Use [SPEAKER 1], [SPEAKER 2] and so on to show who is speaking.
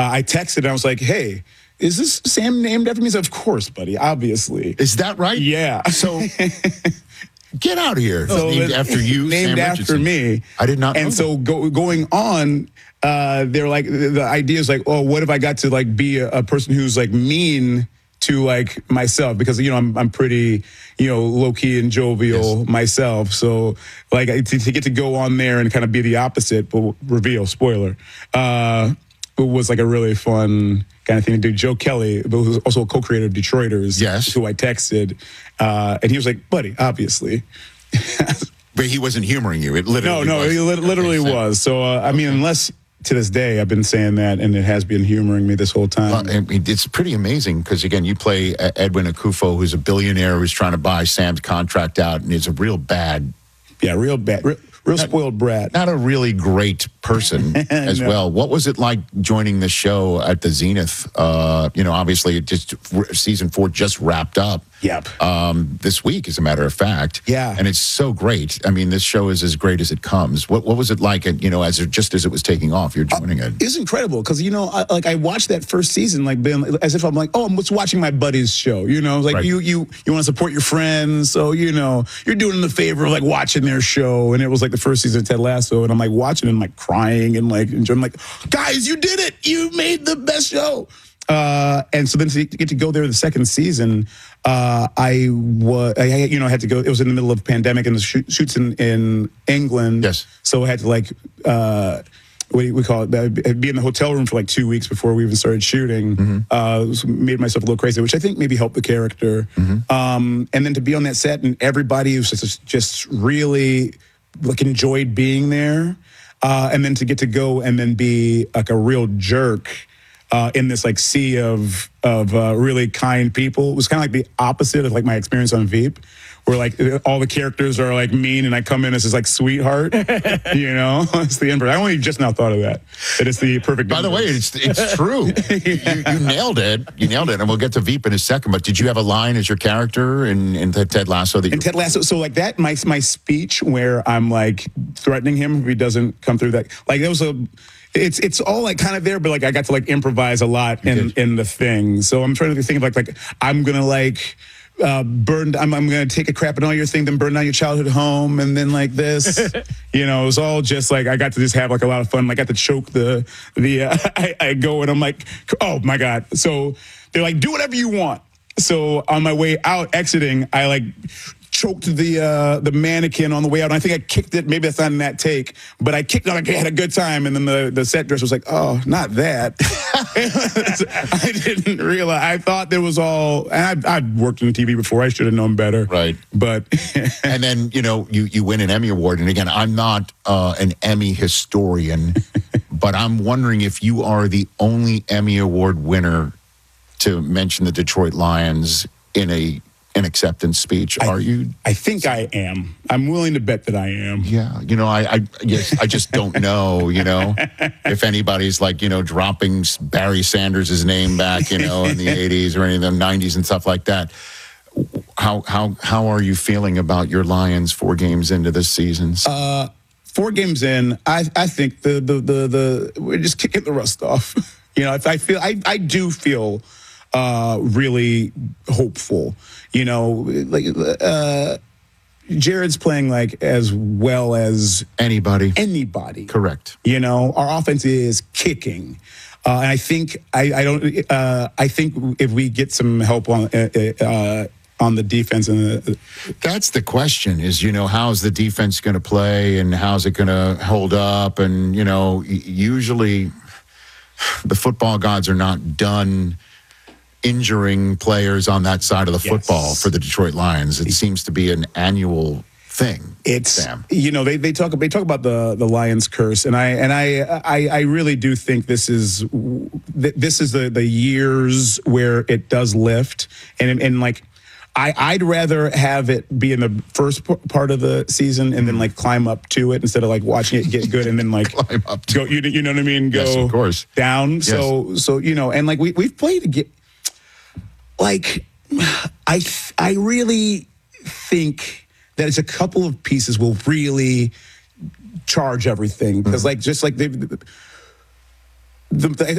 [SPEAKER 1] I texted and I was like, hey, is this Sam named after me? He said, of course, buddy, obviously.
[SPEAKER 2] Is that right?
[SPEAKER 1] Yeah.
[SPEAKER 2] So get out of here.
[SPEAKER 1] So
[SPEAKER 2] named after you,
[SPEAKER 1] named
[SPEAKER 2] Sam
[SPEAKER 1] after
[SPEAKER 2] Richardson.
[SPEAKER 1] me.
[SPEAKER 2] I did not know
[SPEAKER 1] And
[SPEAKER 2] that.
[SPEAKER 1] so going on, they're like, the idea is like, oh, what if I got to like be a person who's like mean to like myself, because I'm pretty low key and jovial myself. So like to get to go on there and kind of be the opposite, but reveal spoiler, it was like a really fun kind of thing to do. Joe Kelly, who was also a co-creator of Detroiters, who I texted, and he was like, buddy, obviously.
[SPEAKER 2] But he wasn't humoring you. It literally
[SPEAKER 1] no,
[SPEAKER 2] was.
[SPEAKER 1] he literally was. So I mean, unless. To this day, I've been saying that, and it has been humoring me this whole time.
[SPEAKER 2] Well, it's pretty amazing because, again, you play Edwin Akufo, who's a billionaire who's trying to buy Sam's contract out, and is a real bad...
[SPEAKER 1] Yeah, real bad. Real spoiled brat.
[SPEAKER 2] Not a really great person as well. What was it like joining the show at the Zenith? Obviously, season 4 just wrapped up.
[SPEAKER 1] Yep.
[SPEAKER 2] This week, as a matter of fact.
[SPEAKER 1] Yeah.
[SPEAKER 2] And it's so great. I mean, this show is as great as it comes. What was it like? Just as it was taking off, you're joining it.
[SPEAKER 1] It's incredible because I watched that first season as if I'm like, oh, I'm just watching my buddy's show. Like right. you want to support your friends, so you're doing them the favor of like watching their show. And it was like the first season of Ted Lasso, and I'm like watching and like crying and like enjoying. I'm like, guys, you did it! You made the best show. And so then to get to go there the second season, I had to go. It was in the middle of a pandemic, and the shoots in England.
[SPEAKER 2] Yes.
[SPEAKER 1] So I had to what do we call it? Be in the hotel room for like 2 weeks before we even started shooting. Mm-hmm. Made myself a little crazy, which I think maybe helped the character. Mm-hmm. And then to be on that set and everybody was just really like enjoyed being there. And then to get to go and then be like a real jerk in this like sea of really kind people. It was kind of like the opposite of like my experience on Veep, where like all the characters are like mean and I come in as this like sweetheart, it's the inverse. I only just now thought of that it's the perfect
[SPEAKER 2] By the way, it's true. You nailed it. You nailed it. And we'll get to Veep in a second, but did you have a line as your character in Ted Lasso?
[SPEAKER 1] Ted Lasso, so like that, my speech where I'm like threatening him if he doesn't come through that, like that was it's all like kind of there, but like I got to like improvise a lot in the thing. So I'm trying to think of like I'm gonna like I'm gonna take a crap in all your thing, then burn down your childhood home, and then like this, it was all just like I got to just have like a lot of fun. Like I got to choke I go and I'm like, oh my god. So they're like, do whatever you want. So on my way out, exiting, I like choked the mannequin on the way out. And I think I kicked it. Maybe that's not in that take, but I kicked it. Like I had a good time. And then the set dresser was like, oh, not that. I didn't realize. I thought there was all, and I'd worked in TV before. I should have known better.
[SPEAKER 2] Right.
[SPEAKER 1] But.
[SPEAKER 2] And then, you win an Emmy Award. And again, I'm not an Emmy historian, but I'm wondering if you are the only Emmy Award winner to mention the Detroit Lions in an acceptance speech. Are you?
[SPEAKER 1] I think I am. I'm willing to bet that I am.
[SPEAKER 2] Yeah. I just don't know, if anybody's like, dropping Barry Sanders' name back, in the 80s or any of the 90s and stuff like that. How are you feeling about your Lions 4 games into this season?
[SPEAKER 1] 4 games in, I think the we're just kicking the rust off. I do feel really hopeful. Jared's playing like as well as
[SPEAKER 2] anybody.
[SPEAKER 1] Correct. Our offense is kicking. And I think I think if we get some help on the defense
[SPEAKER 2] that's the question is, how's the defense going to play and how's it going to hold up? And, usually the football gods are not done injuring players on that side of the football for the Detroit Lions. It seems to be an annual thing.
[SPEAKER 1] It's
[SPEAKER 2] Sam.
[SPEAKER 1] They talk about the Lions curse, and I really do think this is the years where it does lift, and like I'd rather have it be in the first part of the season and then like climb up to it instead of like watching it get good and then like
[SPEAKER 2] climb up to
[SPEAKER 1] go. You know what I mean? Go
[SPEAKER 2] yes, of course.
[SPEAKER 1] Down.
[SPEAKER 2] Yes.
[SPEAKER 1] So and like we've played. Like, I really think that it's a couple of pieces will really charge everything because, like, just like I